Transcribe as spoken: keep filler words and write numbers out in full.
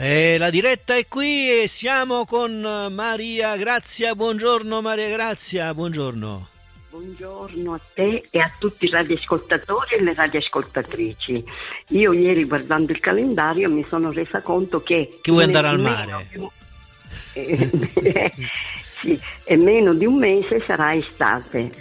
E la diretta è qui e siamo con Maria Grazia. Buongiorno Maria Grazia, buongiorno. Buongiorno a te e a tutti i radioascoltatori e le radioascoltatrici. Io ieri, guardando il calendario, mi sono resa conto che... Che vuoi andare al mare? Meno, eh, sì, e meno di un mese sarà estate.